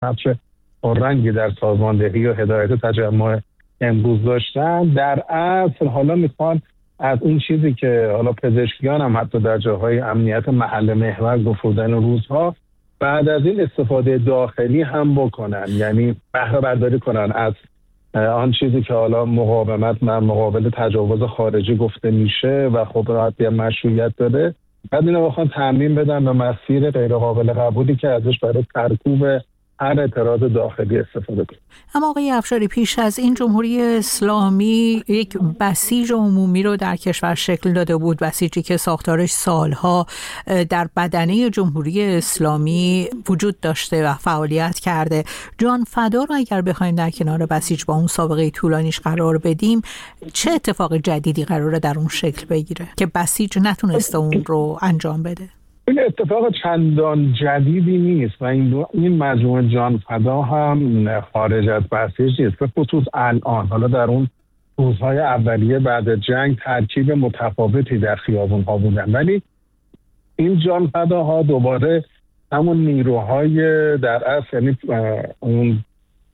نقش پررنگی در سازماندهی و هدایت تجمع امروز داشتن. در اصل حالا میخوان از این چیزی که حالا پزشکیان هم حتی در جاهای امنیت محل محور گفتن روزها، بعد از این استفاده داخلی هم بکنن، یعنی بهره برداری کنن از آن چیزی که حالا مقاومت مقابل تجاوز خارجی گفته میشه و خب راحتی مشروعیت داره، بعد اینو بخوان تامین بدن به مسیر غیر قابل قبولی که ازش برای ترکوب هر اعتراض داخلی استفاده کنه. اما آقای افشاری، پیش از این جمهوری اسلامی یک بسیج عمومی رو در کشور شکل داده بود، بسیجی که ساختارش سالها در بدنه جمهوری اسلامی وجود داشته و فعالیت کرده. جان فدا رو اگر بخوایم در کنار بسیج با اون سابقه طولانیش قرار بدیم، چه اتفاق جدیدی قراره در اون شکل بگیره که بسیج نتونسته اون رو انجام بده؟ این اتفاق چندان جدیدی نیست و این مجموعه جان فدا هم خارج از بسیج نیست. به خصوص الان، حالا در اون روزهای اولیه بعد جنگ ترکیب متفاوتی در خیابون‌ها بودن، ولی این جان فداها دوباره همون نیروهای در اصل، یعنی اون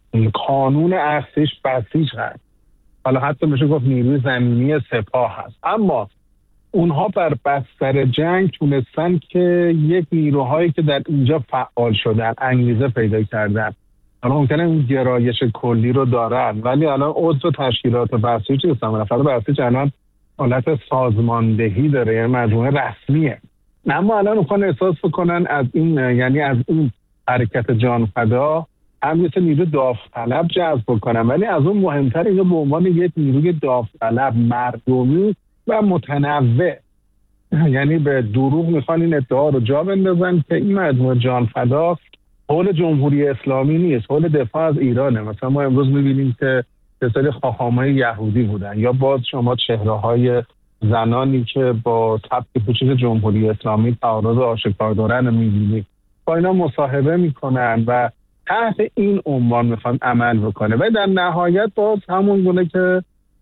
کانون اصلیش بسیج هست، حالا حتی میشه گفت نیروی زمینی سپاه هست، اما اونها بر بستر جنگ تونستن که یک نیروهایی که در اینجا فعال شدن، انگیزه پیدا کردن، حالا ممکنه اون گرایش کلی رو دارن ولی الان عضو تشکیلات بسیج نیستن. بالاخره بسیج الان حالت سازماندهی داره، یعنی مجموعه رسمیه، اما الان میخوان احساس بکنن از این، یعنی از این حرکت جان فدا هم یه نیرو داوطلب جذب بکنن، ولی از اون مهمتر اینو به عنوان یک نیروی داوطلب مردمی و متنوع، یعنی به دروغ میخوان این ادعا رو جا بندازن که این مجموعه جان فدا حول جمهوری اسلامی نیست، حول دفاع از ایرانه. مثلا ما امروز میبینیم که بسیاری خاخامای یهودی بودن، یا باز شما چهره‌های زنانی که با تبت پوشش جمهوری اسلامی تعارض آشکار دارن میبینیم، با اینا مصاحبه میکنن و تحت این عنوان میخوان عمل بکنه و در نهایت باز همون گونه که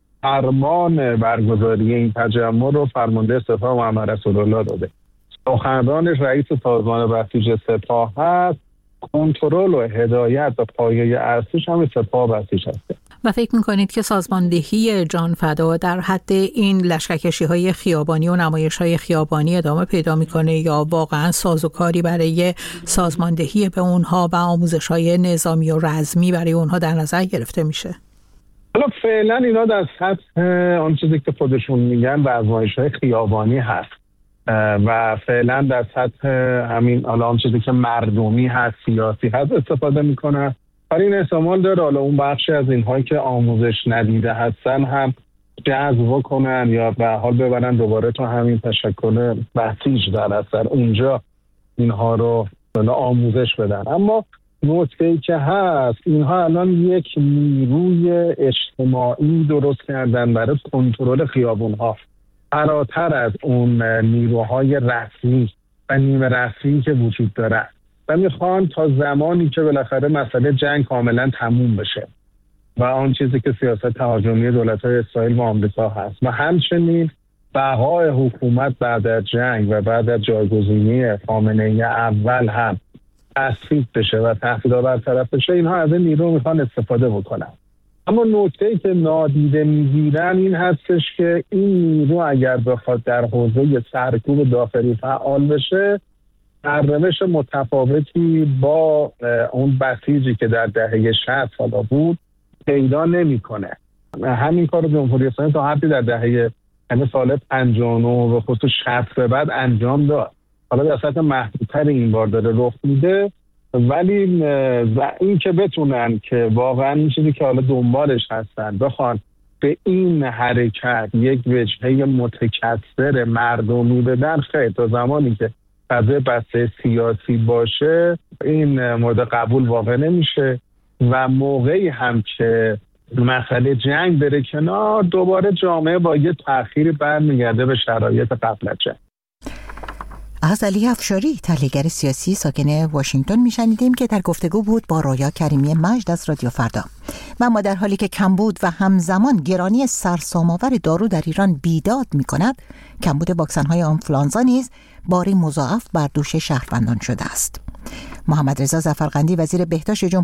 فرمان برگزاری این تجمع رو فرمانده سپاه محمد رسول الله داده، سخنرانش رئیس سازمان بسیج سپاه هست، کنترل و هدایت و پایه اصلیش هم سپاه بسیج هست. و فکر میکنید که سازماندهی جان فدا در حد این لشکرکشی‌های خیابانی و نمایش‌های خیابانی ادامه پیدا میکنه یا واقعا سازوکاری برای سازماندهی به اونها و آموزش‌های نظامی و رزمی برای اونها در نظر گرفته میشه؟ حالا فعلا اینا در سطح آن چیزی که خودشون میگن و آزمایش‌های خیابانی هست و فعلا در سطح همین حالا آن چیزی که مردمی هست، سیاسی هست استفاده میکنن. برای این احتمال داره حالا اون بخشی از اینهایی که آموزش ندیده هستن هم جذب کنن یا به حال ببرن دوباره تا همین تشکل بسیج در اثر اونجا اینها رو آموزش بدن. اما نکته‌ای که هست، اینها الان یک نیروی اجتماعی درست کردن برای کنترل خیابون‌ها، فراتر از اون نیروهای رسمی و نیمه رسمی که وجود داره و میخوان تا زمانی که بالاخره مسئله جنگ کاملا تموم بشه و آن چیزی که سیاست تهاجمی دولت‌های اسرائیل و آمریکا هست و همچنین بقای حکومت بعد از جنگ و بعد از جایگزینی خامنه‌ای اول هم تصفیه بشه و تهدیدها برطرف بشه، اینها از این نیرو میخوان استفاده بکنن. اما نکته‌ای که نادیده میگیرن این هستش که این نیرو اگر بخواد در حوزه سرکوب داخلی فعال بشه، روش متفاوتی با اون بسیجی که در دهه 60 سالا بود پیدا نمیکنه. همین کار جمهوری اسلامی تا حدی در دهه سال 59 و خصوص 60 به بعد انجام داد. حالا در سطح محدودتر این بار داره رخ میده، ولی این که بتونن که واقعا این چیزی که حالا دنبالش هستن بخوان به این حرکت یک وجهه متکثر مردمی بدن، خیلی تا زمانی که قضیه بحث سیاسی باشه این مورد قبول واقع نمیشه و موقعی هم که مسئله جنگ بره کنار، دوباره جامعه با یه تأخیری برمیگرده به شرایط قبل از جنگ. از علی افشاری، تحلیلگر سیاسی ساکن واشنگتن میشنیدیم که در گفتگو بود با رویا کریمی مجد از رادیو فردا. و ما در حالی که کمبود و همزمان گرانی سرسام‌آور دارو در ایران بیداد میکند، کمبود واکسن‌های آنفولانزا نیز باری مضاعف بر دوش شهروندان شده است. محمد رضا ظفرقندی وزیر بهداشت